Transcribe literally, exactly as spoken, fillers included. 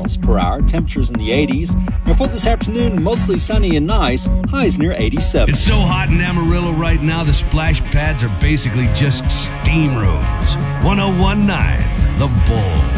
miles per hour. Temperatures in the eighties. And for this afternoon, mostly sunny and nice. Highs near eighty-seven. It's so hot in Amarillo right now, the splash pads are basically just steam roads. one oh one point nine The Bull.